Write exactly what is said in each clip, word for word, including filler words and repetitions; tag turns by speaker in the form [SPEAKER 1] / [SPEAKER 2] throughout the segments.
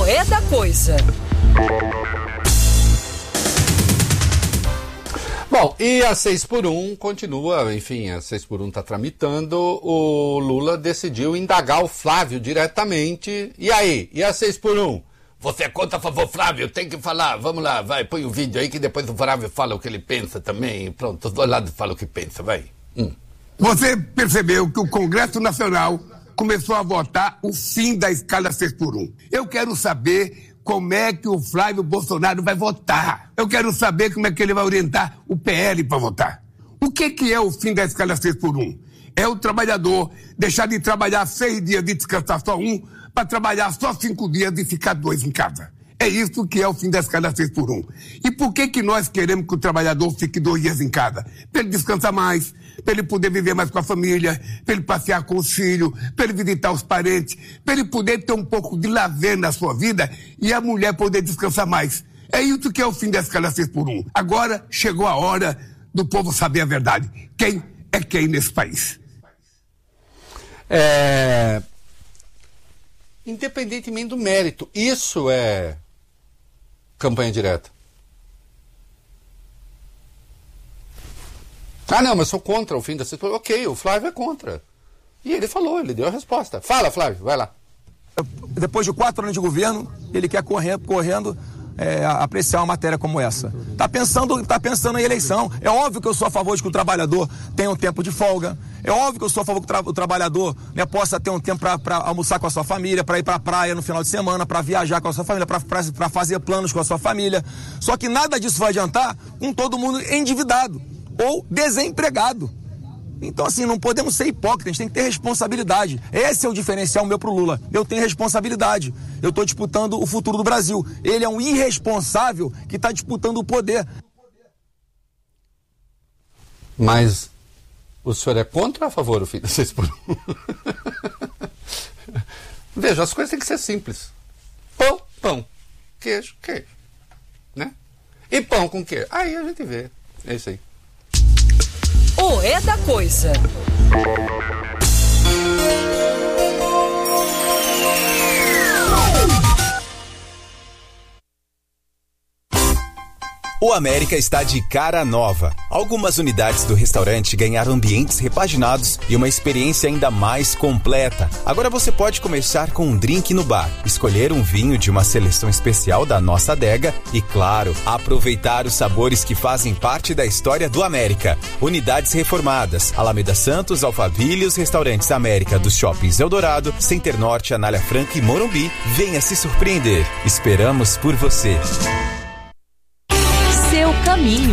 [SPEAKER 1] É da Coisa.
[SPEAKER 2] Bom, e a seis por um continua, enfim, a seis por um está tramitando, o Lula decidiu indagar o Flávio diretamente. E aí? E a seis por um? Você é contra a favor, Flávio? Tem que falar. Vamos lá, vai, põe o vídeo aí que depois o Flávio fala o que ele pensa também. Pronto, os dois lados falam o que pensa, vai. Hum.
[SPEAKER 3] Você percebeu que o Congresso Nacional começou a votar o fim da escala seis por um. Eu quero saber como é que o Flávio Bolsonaro vai votar. Eu quero saber como é que ele vai orientar o P L para votar. O que, que é o fim da escala seis por um? É o trabalhador deixar de trabalhar seis dias e descansar só um, para trabalhar só cinco dias e ficar dois em casa. É isso que é o fim da escala seis por um. E por que que nós queremos que o trabalhador fique dois dias em casa? Para ele descansar mais, para ele poder viver mais com a família, para ele passear com os filhos, para ele visitar os parentes, para ele poder ter um pouco de lazer na sua vida e a mulher poder descansar mais. É isso que é o fim da escala seis por um. Agora chegou a hora do povo saber a verdade. Quem é quem nesse país?
[SPEAKER 2] É... Independentemente do mérito, isso é campanha direta. Ah, não, mas sou contra o fim da seis por um. Ok, o Flávio é contra. E ele falou, ele deu a resposta. Fala, Flávio, vai lá.
[SPEAKER 4] Depois de quatro anos de governo, ele quer correr, correndo é, apreciar uma matéria como essa. Tá pensando, tá pensando em eleição. É óbvio que eu sou a favor de que o trabalhador tenha um tempo de folga. É óbvio que eu sou a favor que o, tra- o trabalhador, né, possa ter um tempo para almoçar com a sua família, para ir para a praia no final de semana, para viajar com a sua família, para fazer planos com a sua família. Só que nada disso vai adiantar com todo mundo endividado ou desempregado. Então, assim, não podemos ser hipócritas, a gente tem que ter responsabilidade. Esse é o diferencial meu pro Lula. Eu tenho responsabilidade. Eu estou disputando o futuro do Brasil. Ele é um irresponsável que está disputando o poder.
[SPEAKER 2] Mas o senhor é contra ou a favor do fim da seis por um? Veja, as coisas têm que ser simples. Pão, pão. Queijo, queijo. Né? E pão com queijo? Aí a gente vê. É isso aí.
[SPEAKER 1] O É da Coisa.
[SPEAKER 5] O América está de cara nova. Algumas unidades do restaurante ganharam ambientes repaginados e uma experiência ainda mais completa. Agora você pode começar com um drink no bar, escolher um vinho de uma seleção especial da nossa adega e, claro, aproveitar os sabores que fazem parte da história do América. Unidades reformadas: Alameda Santos, Alphaville, os restaurantes América dos shoppings Eldorado, Center Norte, Anália Franca e Morumbi. Venha se surpreender. Esperamos por você.
[SPEAKER 1] Seu caminho.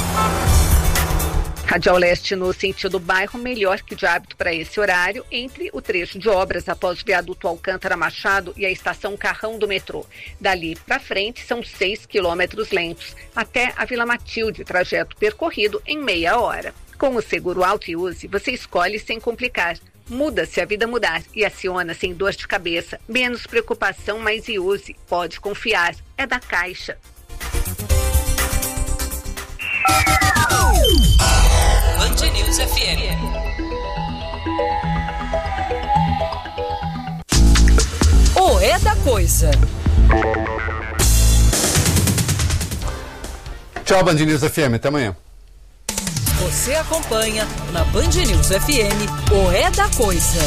[SPEAKER 6] Radial Leste no sentido bairro, melhor que de hábito para esse horário, entre o trecho de obras após o viaduto Alcântara Machado e a estação Carrão do metrô. Dali para frente são seis quilômetros lentos, até a Vila Matilde, trajeto percorrido em meia hora. Com o seguro Auto e Use, você escolhe sem complicar. Muda se a vida mudar e aciona sem dor de cabeça. Menos preocupação, mais I U S E. Pode confiar, é da Caixa.
[SPEAKER 1] Band News F M. O É da Coisa.
[SPEAKER 2] Tchau, Band News F M. Até amanhã.
[SPEAKER 1] Você acompanha na Band News F M o É da Coisa.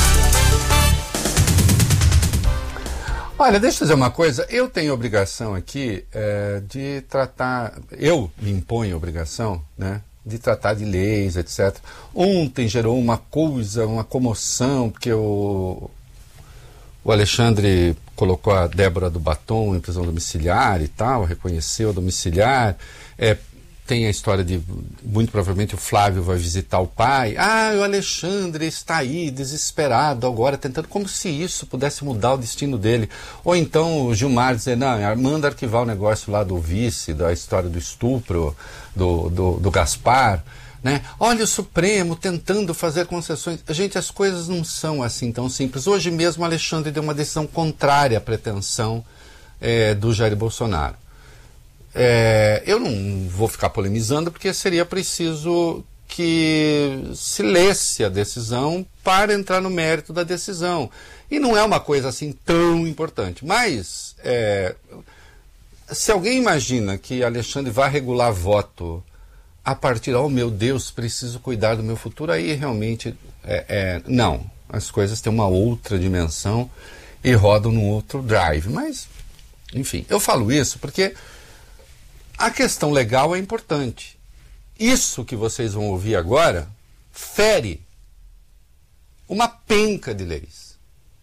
[SPEAKER 2] Olha, deixa eu dizer uma coisa. Eu tenho obrigação aqui é, de tratar... Eu me imponho a obrigação, né? De tratar de leis, etcétera. Ontem gerou uma coisa, uma comoção, porque o, o Alexandre colocou a Débora do Batom em prisão domiciliar e tal, reconheceu a domiciliar. É, tem a história de, muito provavelmente, o Flávio vai visitar o pai. Ah, o Alexandre está aí, desesperado agora, tentando, como se isso pudesse mudar o destino dele. Ou então o Gilmar dizer, não, manda arquivar o negócio lá do vice, da história do estupro, do, do, do Gaspar, né? Olha o Supremo tentando fazer concessões. Gente, as coisas não são assim tão simples. Hoje mesmo o Alexandre deu uma decisão contrária à pretensão é, do Jair Bolsonaro. É, eu não vou ficar polemizando, porque seria preciso que se lesse a decisão para entrar no mérito da decisão. E não é uma coisa assim tão importante. Mas, é, se alguém imagina que Alexandre vai regular voto a partir, oh meu Deus, preciso cuidar do meu futuro, aí realmente, é, é, não. As coisas têm uma outra dimensão e rodam num outro drive. Mas, enfim, eu falo isso porque a questão legal é importante. Isso que vocês vão ouvir agora fere uma penca de leis.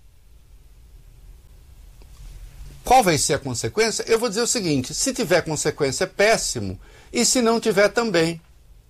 [SPEAKER 2] Qual vai ser a consequência? Eu vou dizer o seguinte, se tiver consequência é péssimo, e se não tiver também.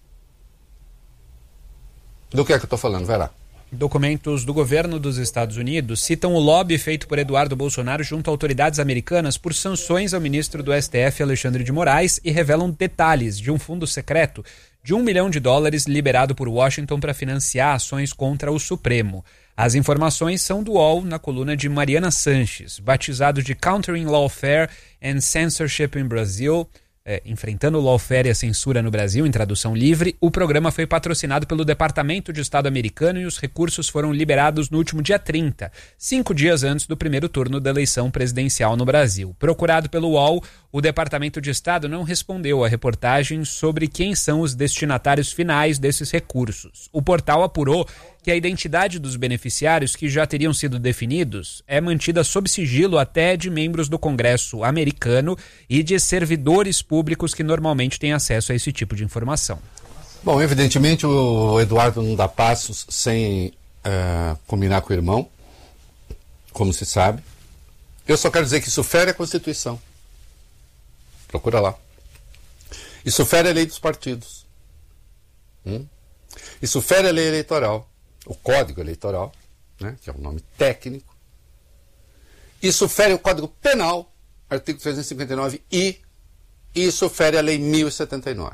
[SPEAKER 2] Do que é que eu estou falando? Vai lá.
[SPEAKER 7] Documentos do governo dos Estados Unidos citam o lobby feito por Eduardo Bolsonaro junto a autoridades americanas por sanções ao ministro do S T F, Alexandre de Moraes, e revelam detalhes de um fundo secreto de um milhão de dólares liberado por Washington para financiar ações contra o Supremo. As informações são do U O L na coluna de Mariana Sanches, batizado de Countering Lawfare and Censorship in Brazil. É, enfrentando o lawfare e a censura no Brasil, em tradução livre, o programa foi patrocinado pelo Departamento de Estado americano e os recursos foram liberados no último dia trinta, cinco dias antes do primeiro turno da eleição presidencial no Brasil. Procurado pelo U O L, o Departamento de Estado não respondeu à reportagem sobre quem são os destinatários finais desses recursos. O portal apurou que a identidade dos beneficiários que já teriam sido definidos é mantida sob sigilo até de membros do Congresso americano e de servidores públicos que normalmente têm acesso a esse tipo de informação.
[SPEAKER 2] Bom, evidentemente o Eduardo não dá passos sem uh, combinar com o irmão, como se sabe. Eu só quero dizer que isso fere a Constituição. Procura lá. Isso fere a lei dos partidos. Hum? Isso fere a lei eleitoral. O Código Eleitoral, né, que é um nome técnico. Isso fere o Código Penal, artigo trezentos e cinquenta e nove I, e isso fere a Lei mil e setenta e nove.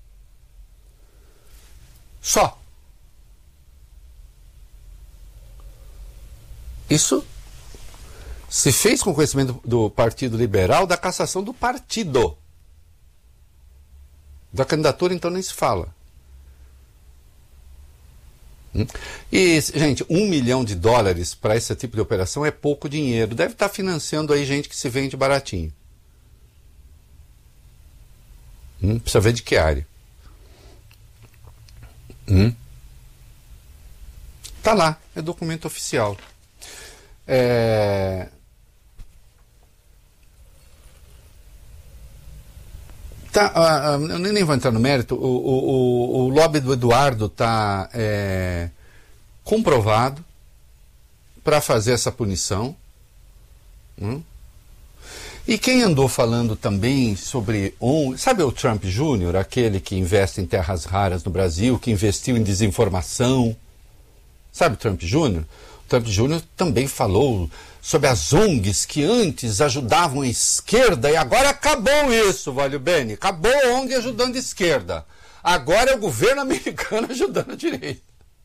[SPEAKER 2] Só. Isso se fez com conhecimento do Partido Liberal da cassação do partido. Da candidatura, então, nem se fala. E, gente, um milhão de dólares para esse tipo de operação é pouco dinheiro. Deve estar financiando aí gente que se vende baratinho. Hum, precisa ver de que área. Hum. Tá lá, é documento oficial. É... Tá, uh, uh, eu nem vou entrar no mérito, o, o, o, o lobby do Eduardo está é, comprovado para fazer essa punição. Hum? E quem andou falando também sobre... Um, sabe o Trump Júnior, aquele que investe em terras raras no Brasil, que investiu em desinformação? Sabe o Trump Júnior? O Trump Júnior também falou sobre as O N Gs que antes ajudavam a esquerda e agora acabou isso, Valio Bene. Acabou a O N G ajudando a esquerda. Agora é o governo americano ajudando a direita.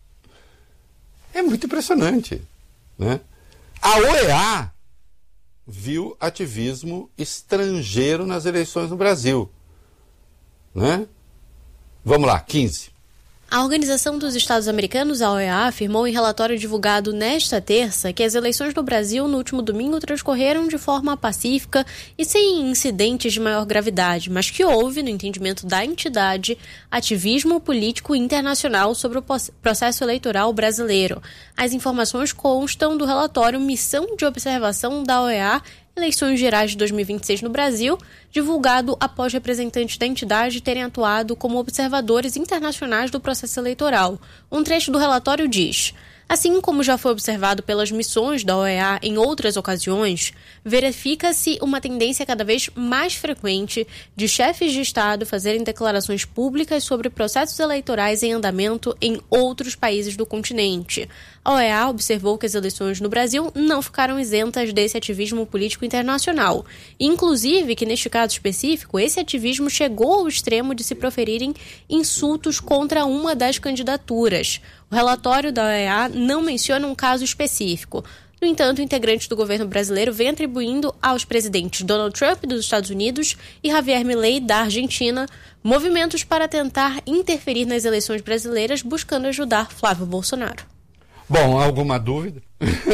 [SPEAKER 2] É muito impressionante, né? A O E A viu ativismo estrangeiro nas eleições no Brasil, né? Vamos lá, quinze.
[SPEAKER 8] A Organização dos Estados Americanos, a O E A, afirmou em relatório divulgado nesta terça que as eleições no Brasil no último domingo transcorreram de forma pacífica e sem incidentes de maior gravidade, mas que houve, no entendimento da entidade, ativismo político internacional sobre o processo eleitoral brasileiro. As informações constam do relatório Missão de Observação da O E A Eleições Gerais de dois mil e vinte e seis no Brasil, divulgado após representantes da entidade terem atuado como observadores internacionais do processo eleitoral. Um trecho do relatório diz: assim como já foi observado pelas missões da O E A em outras ocasiões, verifica-se uma tendência cada vez mais frequente de chefes de Estado fazerem declarações públicas sobre processos eleitorais em andamento em outros países do continente. A O E A observou que as eleições no Brasil não ficaram isentas desse ativismo político internacional. Inclusive que, neste caso específico, esse ativismo chegou ao extremo de se proferirem insultos contra uma das candidaturas. O relatório da O E A não menciona um caso específico. No entanto, o integrante do governo brasileiro vem atribuindo aos presidentes Donald Trump, dos Estados Unidos, e Javier Milei, da Argentina, movimentos para tentar interferir nas eleições brasileiras, buscando ajudar Flávio Bolsonaro.
[SPEAKER 2] Bom, alguma dúvida?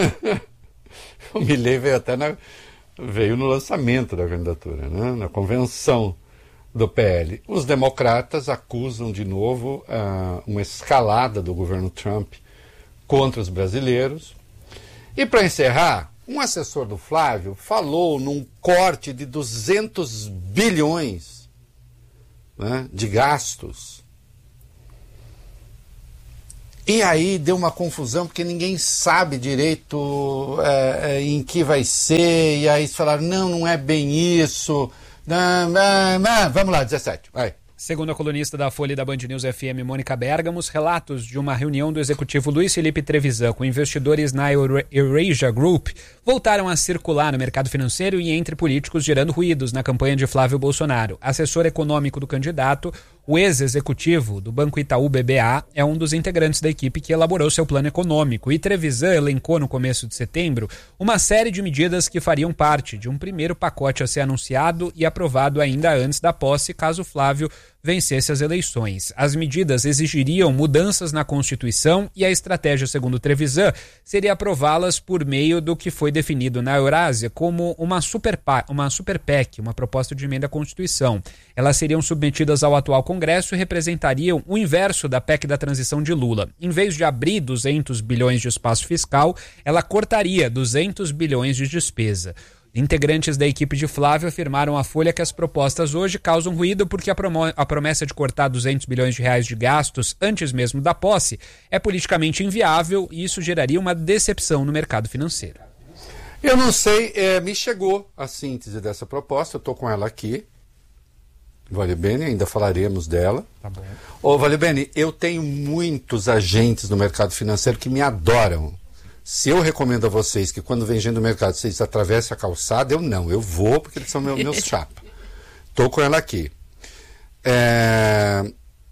[SPEAKER 2] O Milei veio até na, veio no lançamento da candidatura, né? Na convenção do P L. Os democratas acusam de novo uh, uma escalada do governo Trump contra os brasileiros. E para encerrar, um assessor do Flávio falou num corte de duzentos bilhões, né, de gastos. E aí deu uma confusão, porque ninguém sabe direito é, é, em que vai ser, e aí falaram, não, não é bem isso. Não, não, não. Vamos lá, dezessete, vai.
[SPEAKER 7] Segundo a colunista da Folha e da Band News F M, Mônica Bergamo, os relatos de uma reunião do executivo Luiz Felipe Trevisan com investidores na Eurasia Group voltaram a circular no mercado financeiro e entre políticos, gerando ruídos na campanha de Flávio Bolsonaro. Assessor econômico do candidato, o ex-executivo do Banco Itaú B B A é um dos integrantes da equipe que elaborou seu plano econômico. E Trevisan elencou no começo de setembro uma série de medidas que fariam parte de um primeiro pacote a ser anunciado e aprovado ainda antes da posse, caso Flávio vencesse as eleições. As medidas exigiriam mudanças na Constituição e a estratégia, segundo Trevisan, seria aprová-las por meio do que foi definido na Eurásia como uma super, uma super P E C, uma proposta de emenda à Constituição. Elas seriam submetidas ao atual Congresso e representariam o inverso da P E C da transição de Lula. Em vez de abrir duzentos bilhões de espaço fiscal, ela cortaria duzentos bilhões de despesa. Integrantes da equipe de Flávio afirmaram à Folha que as propostas hoje causam ruído porque a, promo- a promessa de cortar duzentos bilhões de reais de gastos antes mesmo da posse é politicamente inviável e isso geraria uma decepção no mercado financeiro.
[SPEAKER 2] Eu não sei, é, me chegou a síntese dessa proposta, eu estou com ela aqui. Vale Bene, ainda falaremos dela.
[SPEAKER 7] Tá bom.
[SPEAKER 2] Ô, Vale Bene, eu tenho muitos agentes no mercado financeiro que me adoram. Se eu recomendo a vocês que quando vem gente do mercado vocês atravessem a calçada, eu não, eu vou porque eles são meu, meus chapa. Estou com ela aqui. É...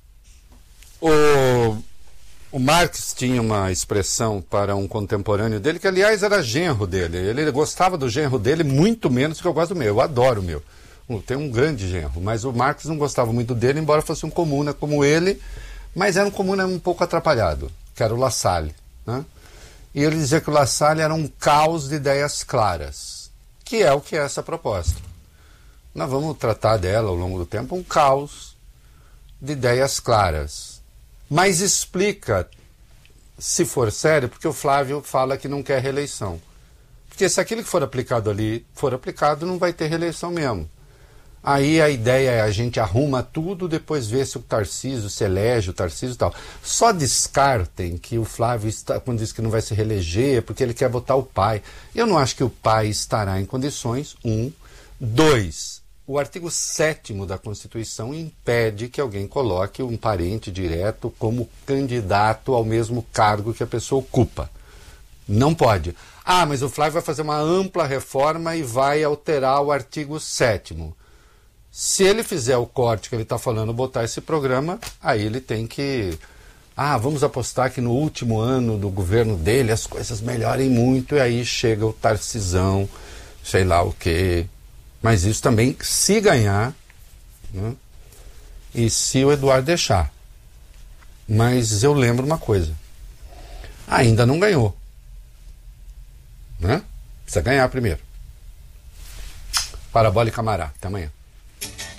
[SPEAKER 2] O... o Marx tinha uma expressão para um contemporâneo dele, que aliás era genro dele. Ele gostava do genro dele muito menos do que eu gosto do meu. Eu adoro o meu. Tem um grande genro, mas o Marx não gostava muito dele, embora fosse um comuna como ele, mas era um comuna um pouco atrapalhado, que era o La Salle, né? E ele dizia que o La Salle era um caos de ideias claras, que é o que é essa proposta. Nós vamos tratar dela ao longo do tempo, um caos de ideias claras. Mas explica, se for sério, porque o Flávio fala que não quer reeleição. Porque se aquilo que for aplicado ali for aplicado, não vai ter reeleição mesmo. Aí a ideia é a gente arruma tudo, depois vê se o Tarcísio se elege, o Tarcísio e tal. Só descartem que o Flávio, está, quando diz que não vai se reeleger, porque ele quer botar o pai. Eu não acho que o pai estará em condições, um. Dois, o artigo sétimo da Constituição impede que alguém coloque um parente direto como candidato ao mesmo cargo que a pessoa ocupa. Não pode. Ah, mas o Flávio vai fazer uma ampla reforma e vai alterar o artigo sétimo. Se ele fizer o corte que ele está falando, botar esse programa, aí ele tem que... Ah, vamos apostar que no último ano do governo dele as coisas melhorem muito, e aí chega o Tarcisão, sei lá o quê. Mas isso também se ganhar, né? E se o Eduardo deixar. Mas eu lembro uma coisa. Ainda não ganhou. Né? Precisa ganhar primeiro. Parabólica Camará. Até amanhã.